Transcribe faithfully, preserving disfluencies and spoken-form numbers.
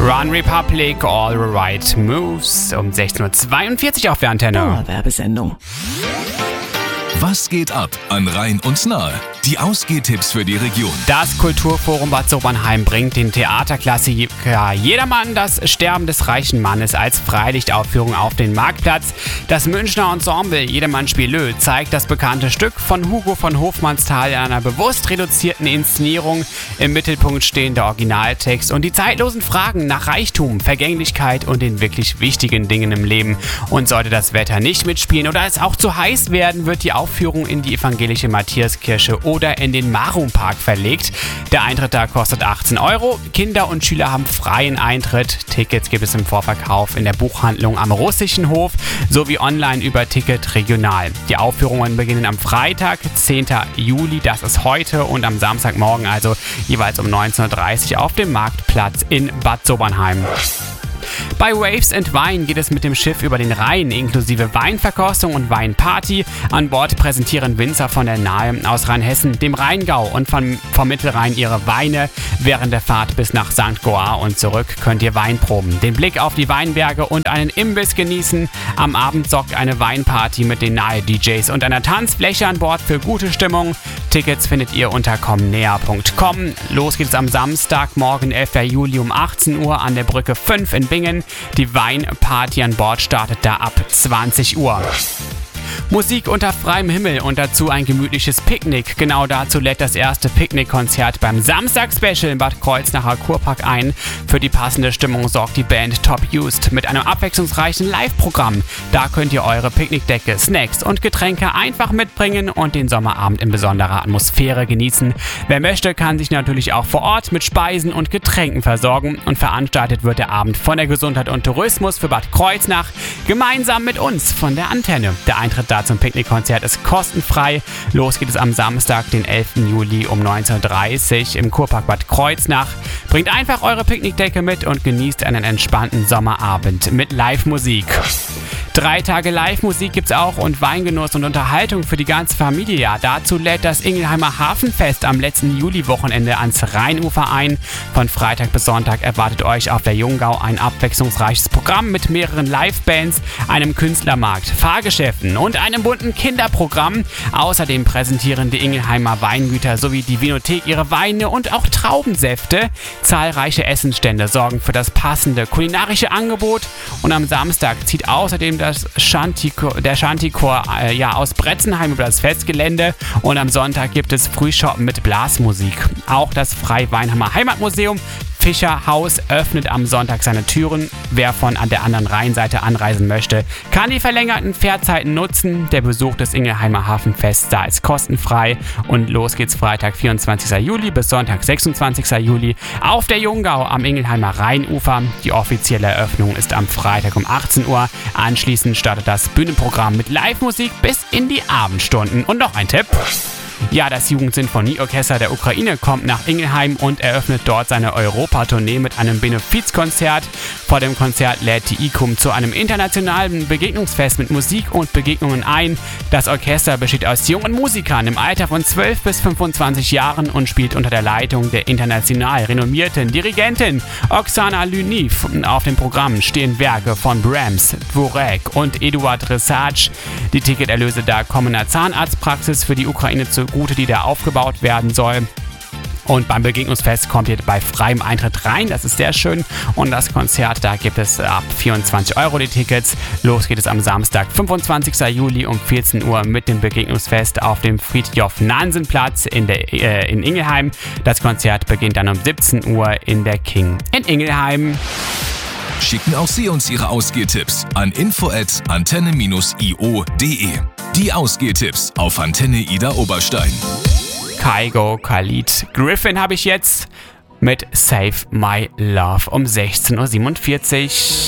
Run Republic, All the Right Moves um sechzehn Uhr zweiundvierzig auf der Antenne. Dauerwerbesendung. Was geht ab an Rhein und Nahe? Die Ausgehtipps für die Region. Das Kulturforum Bad Sobernheim bringt den Theaterklassiker Jedermann, das Sterben des reichen Mannes als Freilichtaufführung auf den Marktplatz. Das Münchner Ensemble Jedermann Spielö zeigt das bekannte Stück von Hugo von Hofmannsthal in einer bewusst reduzierten Inszenierung. Im Mittelpunkt stehen der Originaltext und die zeitlosen Fragen nach Reichtum, Vergänglichkeit und den wirklich wichtigen Dingen im Leben. Und sollte das Wetter nicht mitspielen oder es auch zu heiß werden, wird die Aufführung in die evangelische Matthiaskirche oder in den Marumpark verlegt. Der Eintritt da kostet achtzehn Euro. Kinder und Schüler haben freien Eintritt. Tickets gibt es im Vorverkauf in der Buchhandlung am Russischen Hof sowie online über Ticket Regional. Die Aufführungen beginnen am Freitag, zehnten Juli, das ist heute, und am Samstagmorgen, also jeweils um neunzehn Uhr dreißig auf dem Marktplatz in Bad Sobernheim. Bei Waves and Wine geht es mit dem Schiff über den Rhein, inklusive Weinverkostung und Weinparty. An Bord präsentieren Winzer von der Nahe aus Rheinhessen, dem Rheingau und vom, vom Mittelrhein ihre Weine. Während der Fahrt bis nach Sankt Goar und zurück könnt ihr Wein proben, den Blick auf die Weinberge und einen Imbiss genießen. Am Abend sorgt eine Weinparty mit den Nahe-D Js und einer Tanzfläche an Bord für gute Stimmung. Tickets findet ihr unter comnea punkt com. Los geht es am Samstagmorgen, elften Juli um achtzehn Uhr an der Brücke fünf in Bingen. Die Weinparty an Bord startet da ab zwanzig Uhr. Musik unter freiem Himmel und dazu ein gemütliches Picknick. Genau dazu lädt das erste Picknickkonzert beim Samstag-Special im Bad Kreuznacher Kurpark ein. Für die passende Stimmung sorgt die Band Top Used mit einem abwechslungsreichen Live-Programm. Da könnt ihr eure Picknickdecke, Snacks und Getränke einfach mitbringen und den Sommerabend in besonderer Atmosphäre genießen. Wer möchte, kann sich natürlich auch vor Ort mit Speisen und Getränken versorgen. Und veranstaltet wird der Abend von der Gesundheit und Tourismus für Bad Kreuznach gemeinsam mit uns von der Antenne. Der Eintritt da zum Picknickkonzert ist kostenfrei. Los geht es am Samstag, den elften Juli um neunzehn Uhr dreißig im Kurpark Bad Kreuznach. Bringt einfach eure Picknickdecke mit und genießt einen entspannten Sommerabend mit Live-Musik. Drei Tage Live-Musik gibt's auch und Weingenuss und Unterhaltung für die ganze Familie. Ja, dazu lädt das Ingelheimer Hafenfest am letzten Juli-Wochenende ans Rheinufer ein. Von Freitag bis Sonntag erwartet euch auf der Jungau ein abwechslungsreiches Programm mit mehreren Live-Bands, einem Künstlermarkt, Fahrgeschäften und einem bunten Kinderprogramm. Außerdem präsentieren die Ingelheimer Weingüter sowie die Vinothek ihre Weine und auch Traubensäfte. Zahlreiche Essensstände sorgen für das passende kulinarische Angebot und am Samstag zieht außerdem das Shantychor, der Shantychor äh, ja, aus Bretzenheim über das Festgelände und am Sonntag gibt es Frühschoppen mit Blasmusik. Auch das Frei-Weinheimer Heimatmuseum Fischerhaus öffnet am Sonntag seine Türen. Wer von an der anderen Rheinseite anreisen möchte, kann die verlängerten Fährzeiten nutzen. Der Besuch des Ingelheimer Hafenfests da ist kostenfrei und los geht's Freitag, vierundzwanzigsten Juli bis Sonntag, sechsundzwanzigsten Juli auf der Jungau am Ingelheimer Rheinufer. Die offizielle Eröffnung ist am Freitag um achtzehn Uhr. Anschließend startet das Bühnenprogramm mit Live-Musik bis in die Abendstunden. Und noch ein Tipp. Ja, das Jugendsinfonieorchester der Ukraine kommt nach Ingelheim und eröffnet dort seine Europatournee mit einem Benefizkonzert. Vor dem Konzert lädt die I C U M zu einem internationalen Begegnungsfest mit Musik und Begegnungen ein. Das Orchester besteht aus jungen Musikern im Alter von zwölf bis fünfundzwanzig Jahren und spielt unter der Leitung der international renommierten Dirigentin Oksana Lyniv. Auf dem Programm stehen Werke von Brahms, Dvorak und Eduard Ressach. Die Ticketerlöse da kommen einer Zahnarztpraxis für die Ukraine zugute, die da aufgebaut werden soll. Und beim Begegnungsfest kommt ihr bei freiem Eintritt rein, das ist sehr schön. Und das Konzert, da gibt es ab vierundzwanzig Euro die Tickets. Los geht es am Samstag, fünfundzwanzigsten Juli um vierzehn Uhr mit dem Begegnungsfest auf dem Fridtjof-Nansen-Platz in, der, äh, in Ingelheim. Das Konzert beginnt dann um siebzehn Uhr in der King in Ingelheim. Schicken auch Sie uns Ihre Ausgehtipps an info at antenne dash i o punkt de. Die Ausgehtipps auf Antenne Ida Oberstein. Kygo, Khalid, Griffin habe ich jetzt mit Save My Love um sechzehn Uhr siebenundvierzig.